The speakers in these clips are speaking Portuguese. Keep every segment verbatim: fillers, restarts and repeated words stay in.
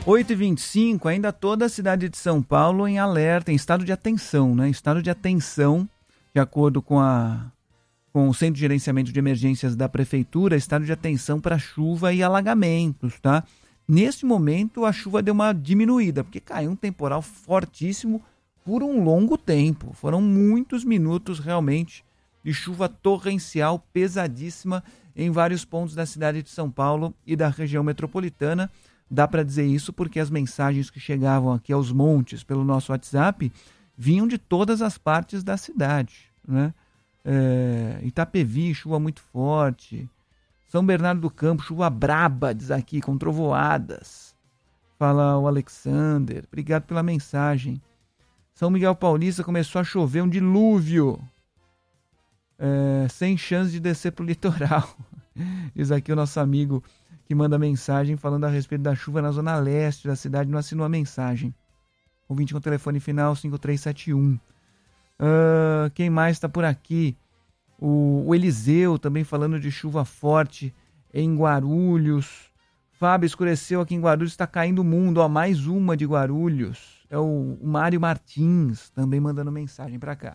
oito e vinte e cinco, ainda toda a cidade de São Paulo em alerta, em estado de atenção, né? Estado de atenção, de acordo com, a, com o Centro de Gerenciamento de Emergências da Prefeitura, estado de atenção para chuva e alagamentos, tá? Neste momento, a chuva deu uma diminuída, porque caiu um temporal fortíssimo por um longo tempo. Foram muitos minutos, realmente, de chuva torrencial pesadíssima em vários pontos da cidade de São Paulo e da região metropolitana. Dá para dizer isso porque as mensagens que chegavam aqui aos montes pelo nosso WhatsApp vinham de todas as partes da cidade, né? É, Itapevi, chuva muito forte. São Bernardo do Campo, chuva braba, diz aqui, com trovoadas. Fala o Alexander. Obrigado pela mensagem. São Miguel Paulista, começou a chover um dilúvio. É, sem chance de descer para o litoral. Diz aqui o nosso amigo que manda mensagem falando a respeito da chuva na zona leste da cidade, não assinou a mensagem. Ouvinte com o telefone final cinco três sete um. Uh, quem mais está por aqui? O, o Eliseu também falando de chuva forte em Guarulhos. Fábio, escureceu aqui em Guarulhos, está caindo o mundo. Ó, mais uma de Guarulhos. É o, o Mário Martins também mandando mensagem para cá.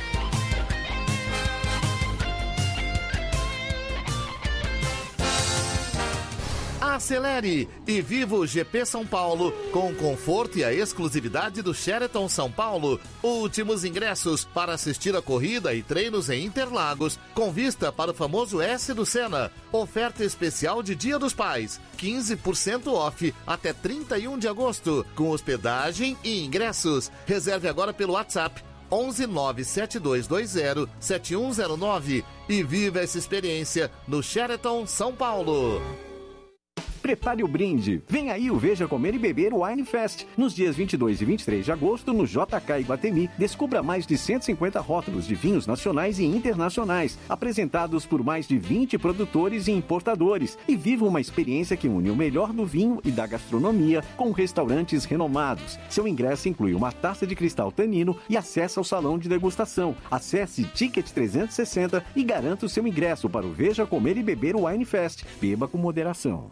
Acelere e viva o G P São Paulo com o conforto e a exclusividade do Sheraton São Paulo. Últimos ingressos para assistir a corrida e treinos em Interlagos, com vista para o famoso S do Senna. Oferta especial de Dia dos Pais, quinze por cento off até trinta e um de agosto, com hospedagem e ingressos. Reserve agora pelo WhatsApp onze nove sete dois dois zero sete um zero nove e viva essa experiência no Sheraton São Paulo. Prepare o brinde. Vem aí o Veja Comer e Beber Wine Fest. Nos dias vinte e dois e vinte e três de agosto, no J K Iguatemi, descubra mais de cento e cinquenta rótulos de vinhos nacionais e internacionais, apresentados por mais de vinte produtores e importadores. E viva uma experiência que une o melhor do vinho e da gastronomia com restaurantes renomados. Seu ingresso inclui uma taça de cristal Tanino e acesso ao salão de degustação. Acesse Ticket trezentos e sessenta e garanta o seu ingresso para o Veja Comer e Beber Wine Fest. Beba com moderação.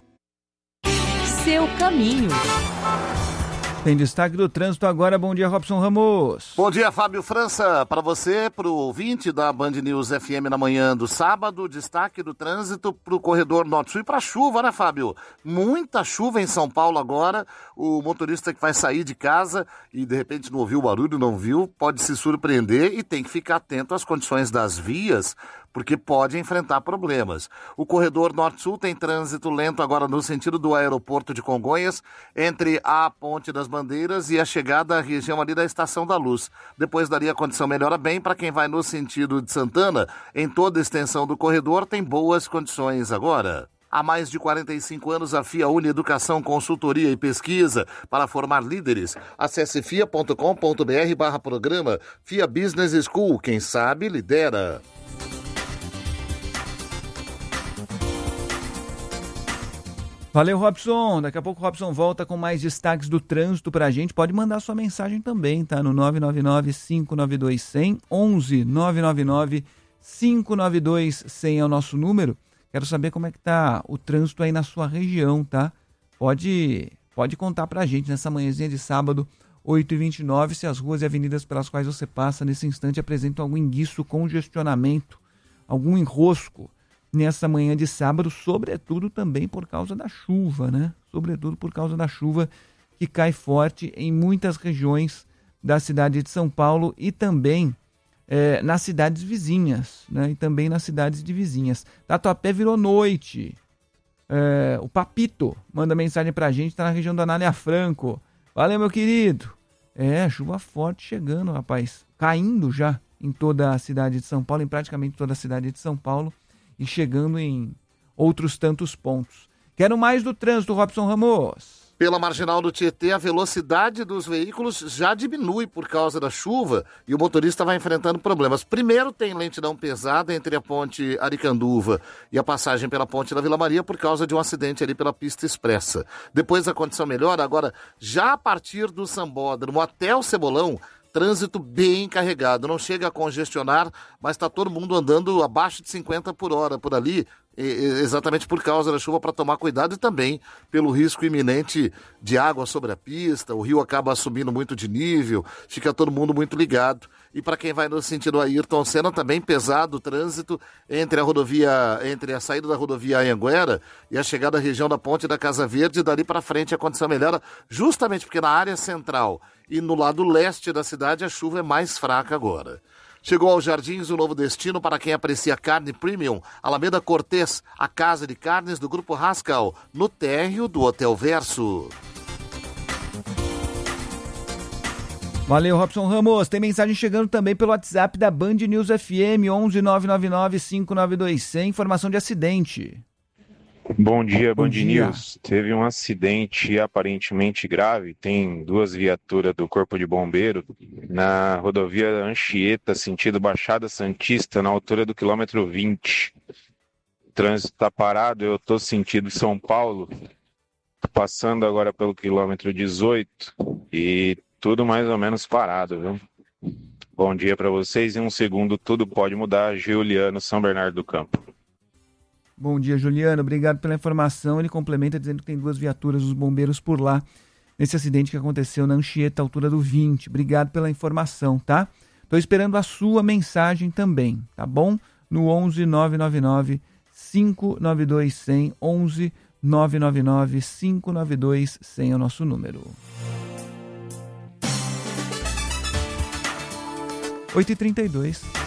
Seu caminho. Tem destaque do trânsito agora. Bom dia, Robson Ramos. Bom dia, Fábio França. Para você, para o ouvinte da Band News F M na manhã do sábado, destaque do trânsito para o corredor norte-sul e para a chuva, né, Fábio? Muita chuva em São Paulo agora. O motorista que vai sair de casa e de repente não ouviu o barulho, não viu, pode se surpreender e tem que ficar atento às condições das vias, porque pode enfrentar problemas. O corredor norte-sul tem trânsito lento agora no sentido do aeroporto de Congonhas, entre a Ponte das Bandeiras e a chegada à região ali da Estação da Luz. Depois daria a condição melhora bem para quem vai no sentido de Santana. Em toda a extensão do corredor tem boas condições agora. Há mais de quarenta e cinco anos, a FIA une educação, consultoria e pesquisa para formar líderes. Acesse fia ponto com ponto br barra programa. FIA Business School, quem sabe lidera. Valeu, Robson. Daqui a pouco o Robson volta com mais destaques do trânsito pra gente. Pode mandar sua mensagem também, tá? No nove nove nove, cinco nove dois, zero zero, onze nove nove nove, cinco nove dois, zero zero é o nosso número. Quero saber como é que tá o trânsito aí na sua região, tá? Pode, pode contar pra gente nessa manhãzinha de sábado, oito e vinte e nove, se as ruas e avenidas pelas quais você passa nesse instante apresentam algum indício, congestionamento, algum enrosco nessa manhã de sábado, sobretudo também por causa da chuva, né? Sobretudo por causa da chuva que cai forte em muitas regiões da cidade de São Paulo e também é, nas cidades vizinhas, né? E também nas cidades de vizinhas. Tatuapé virou noite. É, o Papito manda mensagem pra gente, está na região da Anália Franco. Valeu, meu querido. É, chuva forte chegando, rapaz. Caindo já em toda a cidade de São Paulo, em praticamente toda a cidade de São Paulo. E chegando em outros tantos pontos. Quero mais do trânsito, Robson Ramos. Pela marginal do Tietê, a velocidade dos veículos já diminui por causa da chuva e o motorista vai enfrentando problemas. Primeiro, tem lentidão pesada entre a ponte Aricanduva e a passagem pela ponte da Vila Maria por causa de um acidente ali pela pista expressa. Depois a condição melhora. Agora, já a partir do Sambódromo até o Cebolão, trânsito bem carregado, não chega a congestionar, mas está todo mundo andando abaixo de cinquenta por hora por ali, exatamente por causa da chuva, para tomar cuidado e também pelo risco iminente de água sobre a pista. O rio acaba subindo muito de nível, fica todo mundo muito ligado. E para quem vai no sentido Ayrton Senna, também pesado o trânsito entre a rodovia, entre a saída da rodovia Anhanguera e a chegada à região da Ponte da Casa Verde. Dali para frente a condição melhora, justamente porque na área central e no lado leste da cidade a chuva é mais fraca agora. Chegou aos Jardins um novo destino para quem aprecia carne premium. Alameda Cortês, a casa de carnes do Grupo Rascal, no térreo do Hotel Verso. Valeu, Robson Ramos. Tem mensagem chegando também pelo WhatsApp da Band News F M, onze nove nove nove, cinco nove dois zero zero. Informação de acidente. Bom dia, Bom Band dia. News. Teve um acidente aparentemente grave. Tem duas viaturas do Corpo de Bombeiro na rodovia Anchieta, sentido Baixada Santista, na altura do quilômetro vinte. O trânsito está parado, eu estou sentido São Paulo, passando agora pelo quilômetro dezoito e tudo mais ou menos parado, viu? Bom dia para vocês. Em um segundo tudo pode mudar. Juliano, São Bernardo do Campo. Bom dia, Juliano. Obrigado pela informação. Ele complementa dizendo que tem duas viaturas dos bombeiros por lá nesse acidente que aconteceu na Anchieta, altura do vinte. Obrigado pela informação, tá? Estou esperando a sua mensagem também, tá bom? No onze nove nove nove, cinco nove dois zero zero, onze nove nove nove, cinco nove dois zero zero é o nosso número. oito e trinta e dois.